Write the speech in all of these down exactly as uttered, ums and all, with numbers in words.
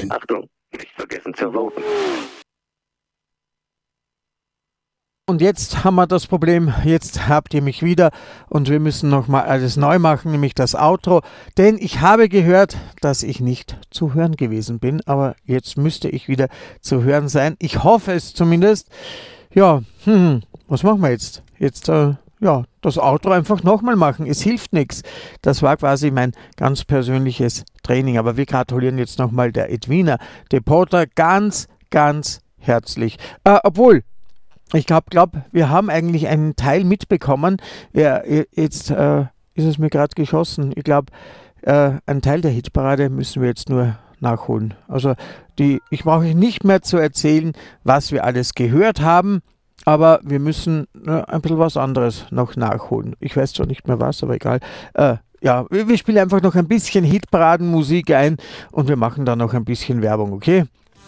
Achtung, nicht vergessen zu voten. Und jetzt haben wir das Problem, jetzt habt ihr mich wieder und wir müssen nochmal alles neu machen, nämlich das Outro. Denn ich habe gehört, dass ich nicht zu hören gewesen bin, aber jetzt müsste ich wieder zu hören sein. Ich hoffe es zumindest. Ja, hm, was machen wir jetzt? Jetzt, äh, ja, das Outro einfach nochmal machen. Es hilft nichts. Das war quasi mein ganz persönliches Training. Aber wir gratulieren jetzt nochmal der Edwina Deporter ganz, ganz herzlich. Äh, obwohl... Ich glaube, glaub, wir haben eigentlich einen Teil mitbekommen. Ja, jetzt äh, ist es mir gerade geschossen. Ich glaube, äh, einen Teil der Hitparade müssen wir jetzt nur nachholen. Also die, ich brauche nicht mehr zu erzählen, was wir alles gehört haben, aber wir müssen äh, ein bisschen was anderes noch nachholen. Ich weiß zwar nicht mehr was, aber egal. Äh, ja, wir, wir spielen einfach noch ein bisschen Hitparadenmusik ein und wir machen dann noch ein bisschen Werbung, okay?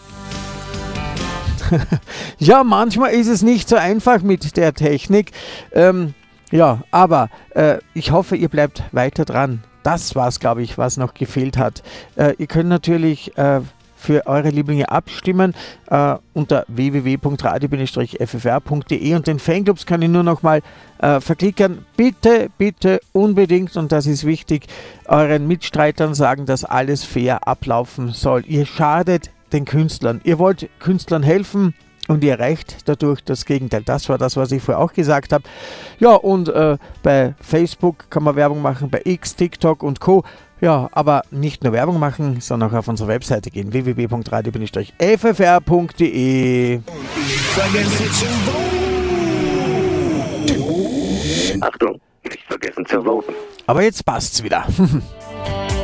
Ja, manchmal ist es nicht so einfach mit der Technik. Ähm, ja, aber äh, ich hoffe, ihr bleibt weiter dran. Das war es, glaube ich, was noch gefehlt hat. Äh, ihr könnt natürlich äh, für eure Lieblinge abstimmen äh, unter w w w punkt radio Bindestrich f f r punkt d e und den Fanclubs kann ich nur noch mal äh, verklickern. Bitte, bitte unbedingt, und das ist wichtig, euren Mitstreitern sagen, dass alles fair ablaufen soll. Ihr schadet den Künstlern. Ihr wollt Künstlern helfen und ihr erreicht dadurch das Gegenteil. Das war das, was ich vorher auch gesagt habe. Ja, und äh, bei Facebook kann man Werbung machen, bei X, TikTok und Co. Ja, aber nicht nur Werbung machen, sondern auch auf unsere Webseite gehen, w w w punkt radio Bindestrich f f r punkt d e. Achtung, nicht vergessen zu voten. Aber jetzt passt's wieder.